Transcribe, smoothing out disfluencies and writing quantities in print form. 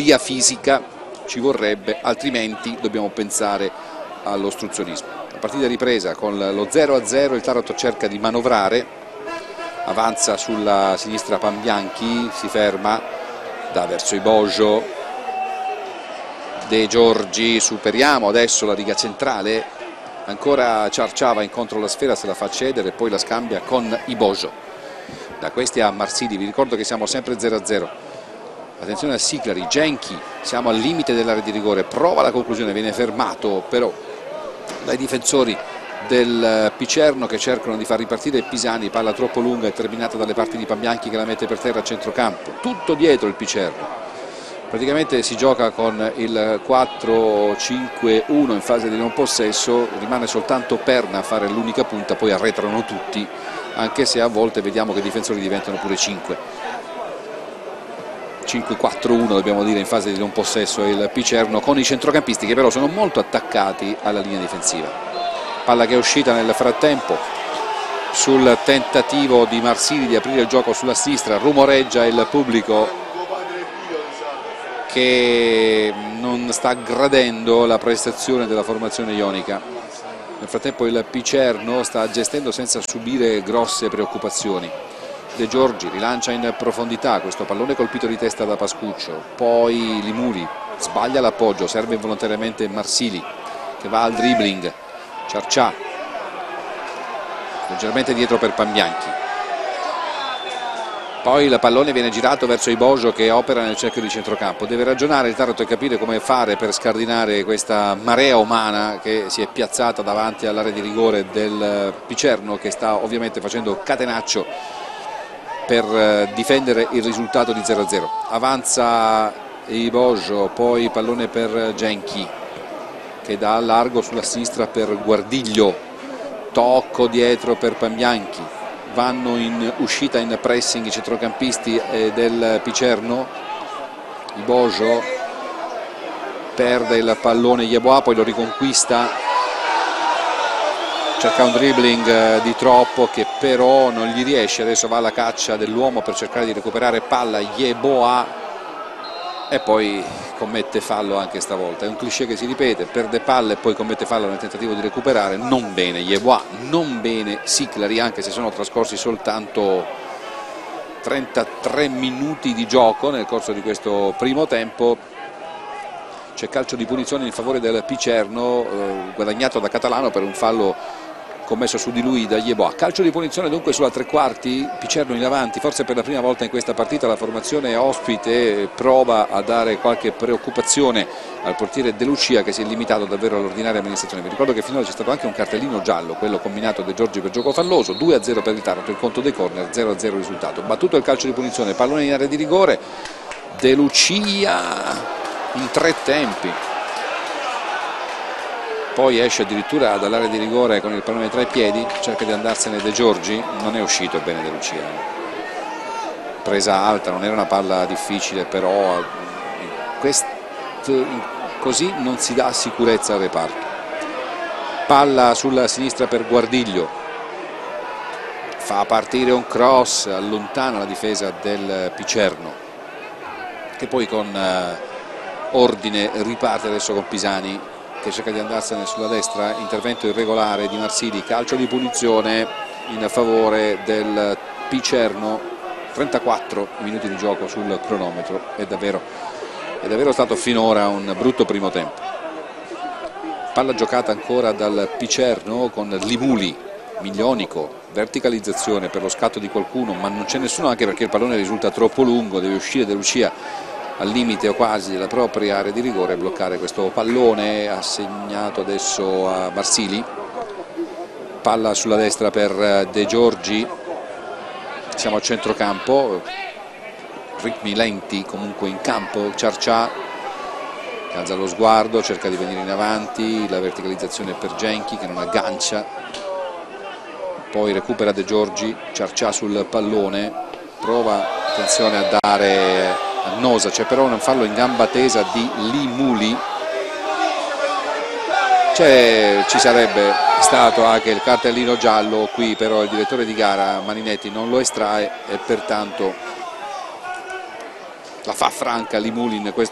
follia fisica ci vorrebbe, altrimenti dobbiamo pensare all'ostruzionismo. La partita è ripresa con lo 0-0, il Taranto cerca di manovrare, avanza sulla sinistra Pambianchi, si ferma, dà verso i Bojo, De Giorgi, superiamo adesso la riga centrale, ancora Ciarciava incontro la sfera, se la fa cedere, poi la scambia con i Bojo. Da questi a Marsili, vi ricordo che siamo sempre 0-0. Attenzione a Siclari, Genchi, siamo al limite dell'area di rigore, prova la conclusione, viene fermato però dai difensori del Picerno che cercano di far ripartire Pisani, palla troppo lunga e terminata dalle parti di Pambianchi che la mette per terra a centrocampo, tutto dietro il Picerno. Praticamente si gioca con il 4-5-1 in fase di non possesso, rimane soltanto Perna a fare l'unica punta, poi arretrano tutti, anche se a volte vediamo che i difensori diventano pure 5-4-1 dobbiamo dire in fase di non possesso il Picerno, con i centrocampisti che però sono molto attaccati alla linea difensiva. Palla che è uscita nel frattempo sul tentativo di Marsili di aprire il gioco sulla sinistra, rumoreggia il pubblico che non sta gradendo la prestazione della formazione ionica. Nel frattempo il Picerno sta gestendo senza subire grosse preoccupazioni. De Giorgi rilancia in profondità, questo pallone colpito di testa da Pascuccio, poi Limuli sbaglia l'appoggio, serve involontariamente Marsili che va al dribbling, Ciarcià leggermente dietro per Pambianchi, poi il pallone viene girato verso i Bojo che opera nel cerchio di centrocampo, deve ragionare il Taranto e capire come fare per scardinare questa marea umana che si è piazzata davanti all'area di rigore del Picerno, che sta ovviamente facendo catenaccio per difendere il risultato di 0-0. Avanza i Bojo, poi pallone per Genchi che dà a largo sulla sinistra per Guardiglio, tocco dietro per Pambianchi, vanno in uscita in pressing i centrocampisti del Picerno, i Bojo, perde il pallone Yeboah, poi lo riconquista, cerca un dribbling di troppo che però non gli riesce, adesso va alla caccia dell'uomo per cercare di recuperare palla Yeboah e poi commette fallo anche stavolta. È un cliché che si ripete, perde palla e poi commette fallo nel tentativo di recuperare. Non bene Yeboah, non bene Siclari, anche se sono trascorsi soltanto 33 minuti di gioco nel corso di questo primo tempo. C'è calcio di punizione in favore del Picerno, guadagnato da Catalano per un fallo commesso su di lui da Yeboah. Calcio di punizione dunque sulla tre quarti, Picerno in avanti, forse per la prima volta in questa partita la formazione ospite prova a dare qualche preoccupazione al portiere De Lucia, che si è limitato davvero all'ordinaria amministrazione. Vi ricordo che finora c'è stato anche un cartellino giallo, quello combinato De Giorgi per gioco falloso. 2-0 per il Taranto, il conto dei corner, 0-0 il risultato. Battuto il calcio di punizione, pallone in area di rigore, De Lucia in 3 tempi, poi esce addirittura dall'area di rigore con il pallone tra i piedi, cerca di andarsene De Giorgi, non è uscito bene De Lucia, presa alta, non era una palla difficile, però così non si dà sicurezza al reparto. Palla sulla sinistra per Guardiglio, fa partire un cross, allontana la difesa del Picerno che poi con ordine riparte adesso con Pisani che cerca di andarsene sulla destra, intervento irregolare di Marsili, calcio di punizione in favore del Picerno, 34 minuti di gioco sul cronometro, è davvero stato finora un brutto primo tempo. Palla giocata ancora dal Picerno con Limuli, Miglionico, verticalizzazione per lo scatto di qualcuno, ma non c'è nessuno, anche perché il pallone risulta troppo lungo, deve uscire De Lucia al limite o quasi della propria area di rigore e bloccare questo pallone assegnato adesso a Marsili. Palla sulla destra per De Giorgi, siamo a centrocampo, ritmi lenti comunque in campo. Ciarcià alza lo sguardo, cerca di venire in avanti, la verticalizzazione per Genchi che non aggancia, poi recupera De Giorgi, Ciarcià sul pallone, prova, attenzione a dare Nosa, c'è però un fallo in gamba tesa di Limuli, ci sarebbe stato anche il cartellino giallo, qui però il direttore di gara Marinetti non lo estrae e pertanto la fa franca Limuli in questo